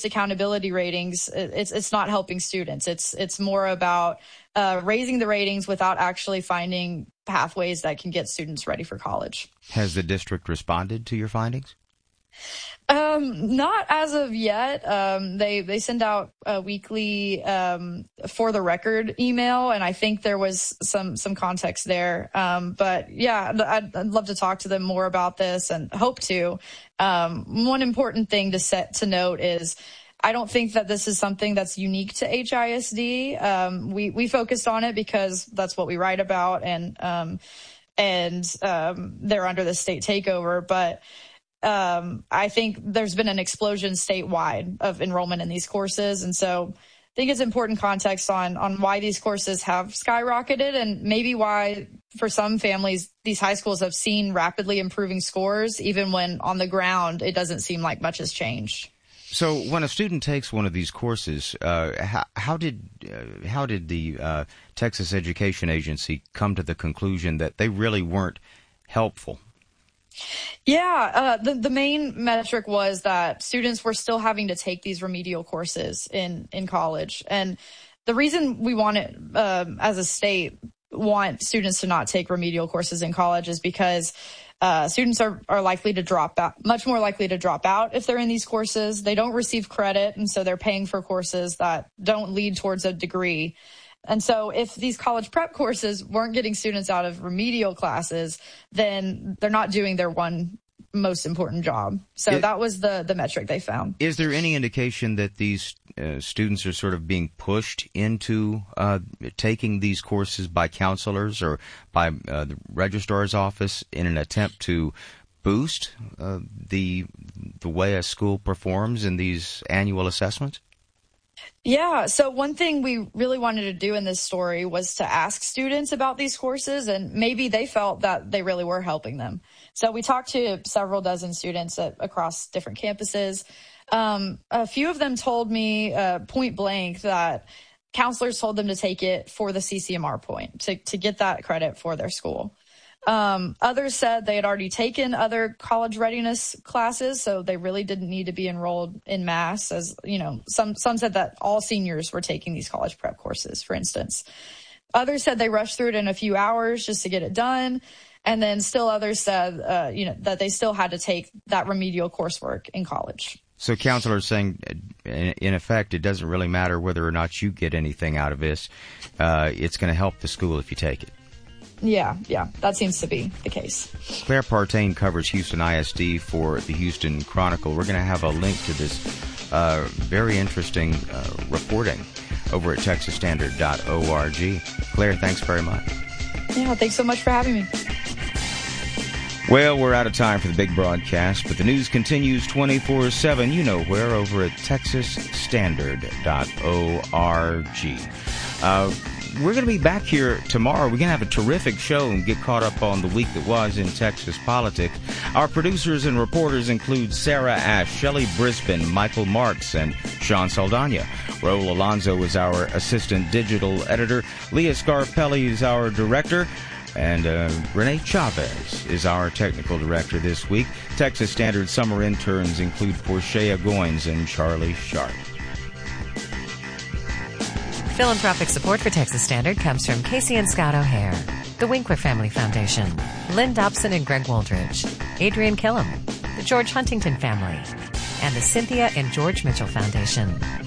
accountability ratings, it's not helping students. It's more about raising the ratings without actually finding pathways that can get students ready for college. Has the district responded to your findings? Not as of yet. They send out a weekly for the record email, and I think there was some context there. But yeah, I'd love to talk to them more about this and hope to. One important thing to note is I don't think that this is something that's unique to HISD. We focused on it because that's what we write about, and they're under the state takeover, but I think there's been an explosion statewide of enrollment in these courses. And so I think it's important context on why these courses have skyrocketed and maybe why for some families, these high schools have seen rapidly improving scores, even when on the ground, it doesn't seem like much has changed. So when a student takes one of these courses, how did the Texas Education Agency come to the conclusion that they really weren't helpful? Yeah, the main metric was that students were still having to take these remedial courses in college. And the reason we want it, as a state, want students to not take remedial courses in college is because students are likely to drop out, much more likely to drop out if they're in these courses. They don't receive credit, and so they're paying for courses that don't lead towards a degree. And so if these college prep courses weren't getting students out of remedial classes, then they're not doing their one most important job. So that was the metric they found. Is there any indication that these students are sort of being pushed into taking these courses by counselors or by the registrar's office in an attempt to boost the way a school performs in these annual assessments? Yeah. So one thing we really wanted to do in this story was to ask students about these courses, and maybe they felt that they really were helping them. So we talked to several dozen students across different campuses. A few of them told me point blank that counselors told them to take it for the CCMR point, to get that credit for their school. Others said they had already taken other college readiness classes, so they really didn't need to be enrolled in mass. As you know, some said that all seniors were taking these college prep courses, for instance. Others said they rushed through it in a few hours just to get it done. And then still others said, that they still had to take that remedial coursework in college. So counselors saying, in effect, it doesn't really matter whether or not you get anything out of this. It's going to help the school if you take it. Yeah, that seems to be the case. Claire Partain covers Houston ISD for the Houston Chronicle. We're going to have a link to this very interesting reporting over at texasstandard.org. Claire, thanks very much. Yeah, thanks so much for having me. Well, we're out of time for the big broadcast, but the news continues 24/7. You know where, over at texasstandard.org. We're going to be back here tomorrow. We're going to have a terrific show and get caught up on the week that was in Texas politics. Our producers and reporters include Sarah Ash, Shelley Brisbane, Michael Marks, and Sean Saldana. Raul Alonso is our assistant digital editor. Leah Scarpelli is our director. And Renee Chavez is our technical director this week. Texas Standard summer interns include Portia Goins and Charlie Sharp. Philanthropic support for Texas Standard comes from Casey and Scott O'Hare, the Winkler Family Foundation, Lynn Dobson and Greg Wooldridge, Adrian Killam, the George Huntington Family, and the Cynthia and George Mitchell Foundation.